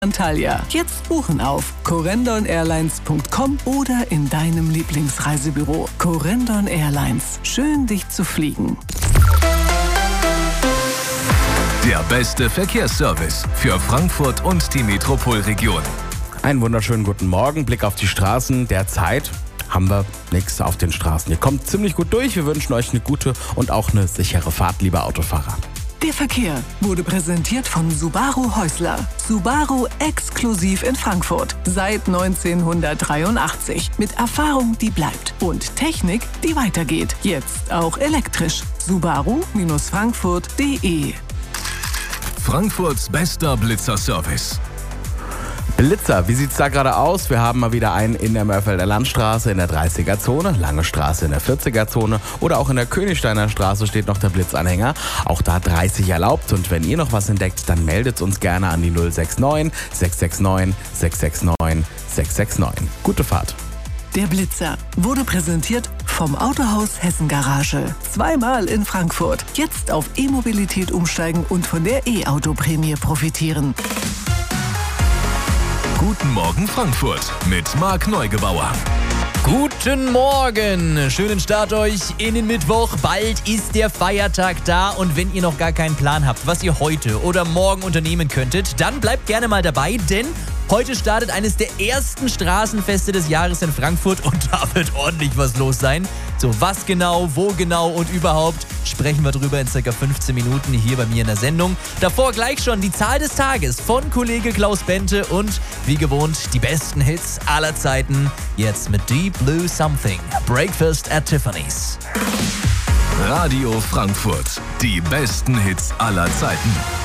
Antalya. Jetzt buchen auf corendon-airlines.com oder in deinem Lieblingsreisebüro. Corendon Airlines. Schön, dich zu fliegen. Der beste Verkehrsservice für Frankfurt und die Metropolregion. Einen wunderschönen guten Morgen. Blick auf die Straßen. Derzeit haben wir nichts auf den Straßen. Ihr kommt ziemlich gut durch. Wir wünschen euch eine gute und auch eine sichere Fahrt, liebe Autofahrer. Der Verkehr wurde präsentiert von Subaru Häusler. Subaru exklusiv in Frankfurt. Seit 1983. Mit Erfahrung, die bleibt. Und Technik, die weitergeht. Jetzt auch elektrisch. Subaru-Frankfurt.de. Frankfurts bester Blitzer-Service. Blitzer, wie sieht's da gerade aus? Wir haben mal wieder einen in der Mörfelder Landstraße in der 30er-Zone, Lange Straße in der 40er-Zone oder auch in der Königsteiner Straße steht noch der Blitzanhänger. Auch da 30 erlaubt und wenn ihr noch was entdeckt, dann meldet uns gerne an die 069 669 669 669. Gute Fahrt. Der Blitzer wurde präsentiert vom Autohaus Hessen Garage. Zweimal in Frankfurt. Jetzt auf E-Mobilität umsteigen und von der E-Auto-Prämie profitieren. Guten Morgen Frankfurt mit Marc Neugebauer. Guten Morgen, schönen Start euch in den Mittwoch. Bald ist der Feiertag da und wenn ihr noch gar keinen Plan habt, was ihr heute oder morgen unternehmen könntet, dann bleibt gerne mal dabei, denn heute startet eines der ersten Straßenfeste des Jahres in Frankfurt und da wird ordentlich was los sein. So, was genau, wo genau und überhaupt sprechen wir drüber in ca. 15 Minuten hier bei mir in der Sendung. Davor gleich schon die Zahl des Tages von Kollege Klaus Bente und wie gewohnt die besten Hits aller Zeiten. Jetzt mit Deep Blue Something, Breakfast at Tiffany's. Radio Frankfurt, die besten Hits aller Zeiten.